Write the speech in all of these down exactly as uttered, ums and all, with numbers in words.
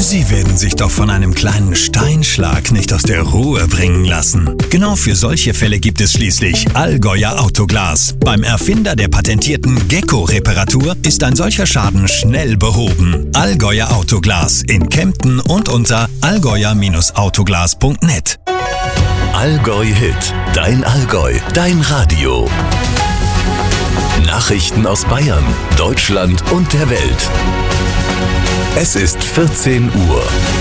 Sie werden sich doch von einem kleinen Steinschlag nicht aus der Ruhe bringen lassen. Genau für solche Fälle gibt es schließlich Allgäuer Autoglas. Beim Erfinder der patentierten Gecko-Reparatur ist ein solcher Schaden schnell behoben. Allgäuer Autoglas in Kempten und unter allgäuer Autoglas punkt net. Allgäu Hit, dein Allgäu, dein Radio. Nachrichten aus Bayern, Deutschland und der Welt. Es ist vierzehn Uhr.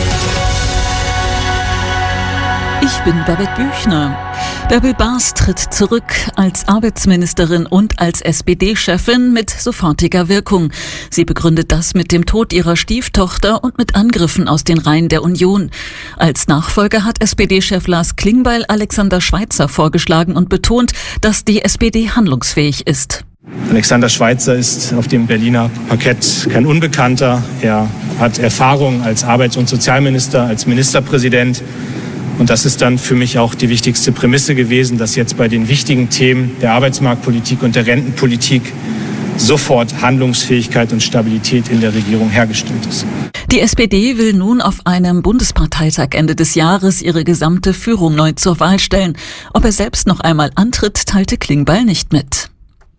Ich bin Babette Büchner. Bärbel Baas tritt zurück als Arbeitsministerin und als S P D-Chefin mit sofortiger Wirkung. Sie begründet das mit dem Tod ihrer Stieftochter und mit Angriffen aus den Reihen der Union. Als Nachfolger hat S P D-Chef Lars Klingbeil Alexander Schweitzer vorgeschlagen und betont, dass die S P D handlungsfähig ist. Alexander Schweitzer ist auf dem Berliner Parkett kein Unbekannter. Er hat Erfahrung als Arbeits- und Sozialminister, als Ministerpräsident. Und das ist dann für mich auch die wichtigste Prämisse gewesen, dass jetzt bei den wichtigen Themen der Arbeitsmarktpolitik und der Rentenpolitik sofort Handlungsfähigkeit und Stabilität in der Regierung hergestellt ist. Die S P D will nun auf einem Bundesparteitag Ende des Jahres ihre gesamte Führung neu zur Wahl stellen. Ob er selbst noch einmal antritt, teilte Klingbeil nicht mit.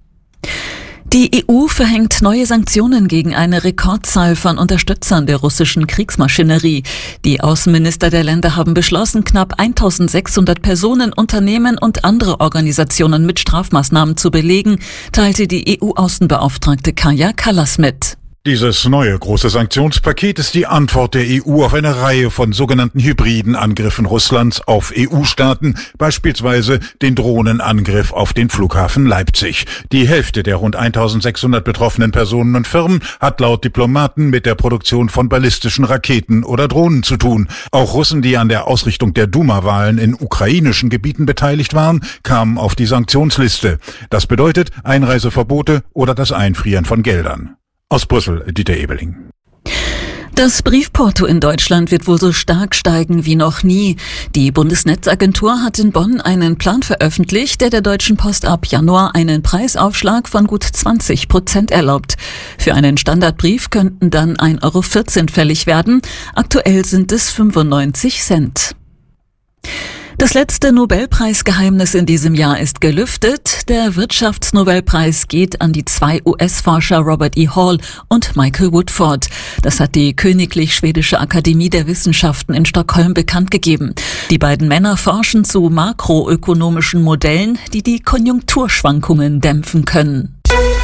Die E U verhängt neue Sanktionen gegen eine Rekordzahl von Unterstützern der russischen Kriegsmaschinerie. Die Außenminister der Länder haben beschlossen, knapp eintausendsechshundert Personen, Unternehmen und andere Organisationen mit Strafmaßnahmen zu belegen, teilte die E U-Außenbeauftragte Kaja Kallas mit. Dieses neue große Sanktionspaket ist die Antwort der E U auf eine Reihe von sogenannten hybriden Angriffen Russlands auf E U-Staaten, beispielsweise den Drohnenangriff auf den Flughafen Leipzig. Die Hälfte der rund eintausendsechshundert betroffenen Personen und Firmen hat laut Diplomaten mit der Produktion von ballistischen Raketen oder Drohnen zu tun. Auch Russen, die an der Ausrichtung der Duma-Wahlen in ukrainischen Gebieten beteiligt waren, kamen auf die Sanktionsliste. Das bedeutet Einreiseverbote oder das Einfrieren von Geldern. Aus Brüssel, Dieter Ebeling. Das Briefporto in Deutschland wird wohl so stark steigen wie noch nie. Die Bundesnetzagentur hat in Bonn einen Plan veröffentlicht, der der Deutschen Post ab Januar einen Preisaufschlag von gut zwanzig Prozent erlaubt. Für einen Standardbrief könnten dann ein Euro vierzehn fällig werden. Aktuell sind es fünfundneunzig Cent. Das letzte Nobelpreisgeheimnis in diesem Jahr ist gelüftet. Der Wirtschaftsnobelpreis geht an die zwei U S-Forscher Robert E. Hall und Michael Woodford. Das hat die Königlich Schwedische Akademie der Wissenschaften in Stockholm bekannt gegeben. Die beiden Männer forschen zu makroökonomischen Modellen, die die Konjunkturschwankungen dämpfen können.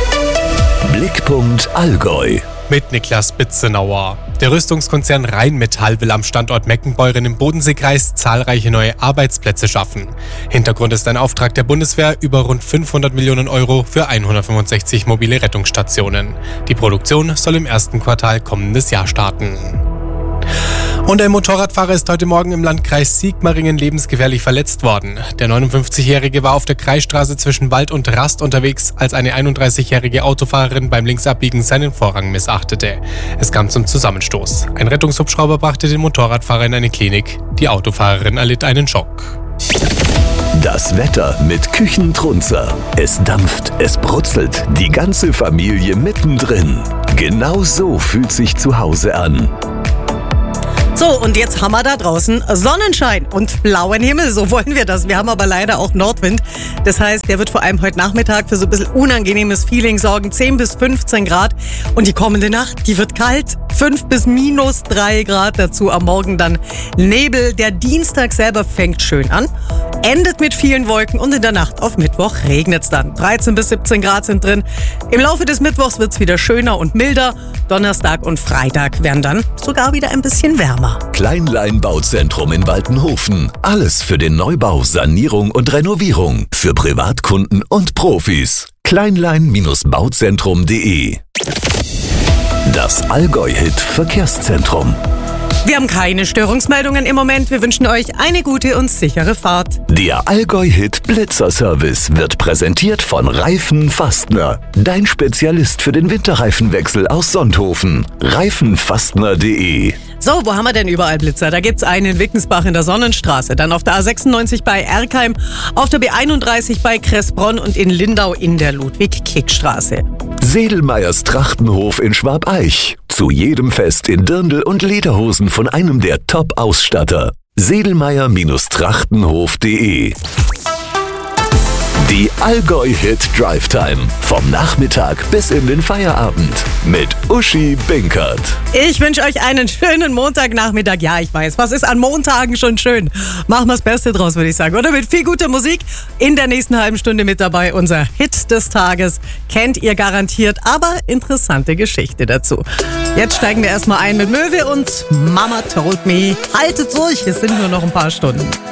Blickpunkt Allgäu. Mit Niklas Bitzenauer. Der Rüstungskonzern Rheinmetall will am Standort Meckenbeuren im Bodenseekreis zahlreiche neue Arbeitsplätze schaffen. Hintergrund ist ein Auftrag der Bundeswehr über rund fünfhundert Millionen Euro für hundertfünfundsechzig mobile Rettungsstationen. Die Produktion soll im ersten Quartal kommendes Jahr starten. Und ein Motorradfahrer ist heute Morgen im Landkreis Sigmaringen lebensgefährlich verletzt worden. Der neunundfünfzigjährige war auf der Kreisstraße zwischen Wald und Rast unterwegs, als eine einunddreißigjährige Autofahrerin beim Linksabbiegen seinen Vorrang missachtete. Es kam zum Zusammenstoß. Ein Rettungshubschrauber brachte den Motorradfahrer in eine Klinik. Die Autofahrerin erlitt einen Schock. Das Wetter mit Küchentrunzer. Es dampft, es brutzelt, die ganze Familie mittendrin. Genau so fühlt sich zu Hause an. So, und jetzt haben wir da draußen Sonnenschein und blauen Himmel, so wollen wir das. Wir haben aber leider auch Nordwind. Das heißt, der wird vor allem heute Nachmittag für so ein bisschen unangenehmes Feeling sorgen. zehn bis fünfzehn Grad. Und die kommende Nacht, die wird kalt. fünf bis minus drei Grad. Dazu am Morgen dann Nebel. Der Dienstag selber fängt schön an, endet mit vielen Wolken und in der Nacht auf Mittwoch regnet's dann. dreizehn bis siebzehn Grad sind drin. Im Laufe des Mittwochs wird's wieder schöner und milder. Donnerstag und Freitag werden dann sogar wieder ein bisschen wärmer. Kleinlein Bauzentrum in Waltenhofen. Alles für den Neubau, Sanierung und Renovierung. Für Privatkunden und Profis. kleinlein Bauzentrum punkt de. Das Allgäu-Hit Verkehrszentrum. Wir haben keine Störungsmeldungen im Moment. Wir wünschen euch eine gute und sichere Fahrt. Der Allgäu-Hit Blitzer-Service wird präsentiert von Reifen Fastner. Dein Spezialist für den Winterreifenwechsel aus Sonthofen. reifenfastner punkt de. So, wo haben wir denn überall Blitzer? Da gibt's einen in Wickensbach in der Sonnenstraße, dann auf der A sechsundneunzig bei Erkheim, auf der B einunddreißig bei Kressbronn und in Lindau in der Ludwig-Kick-Straße. Sedelmeyers Trachtenhof in Schwabeich. Zu jedem Fest in Dirndl und Lederhosen von einem der Top-Ausstatter. Sedelmeier-Trachtenhof punkt de. Die Allgäu-Hit Drive Time. Vom Nachmittag bis in den Feierabend. Mit Uschi Binkert. Ich wünsche euch einen schönen Montagnachmittag. Ja, ich weiß, was ist an Montagen schon schön? Machen wir das Beste draus, würde ich sagen. Oder mit viel guter Musik. In der nächsten halben Stunde mit dabei unser Hit des Tages. Kennt ihr garantiert, aber interessante Geschichte dazu. Jetzt steigen wir erstmal ein mit Möwe und Mama Told Me. Haltet durch, es sind nur noch ein paar Stunden.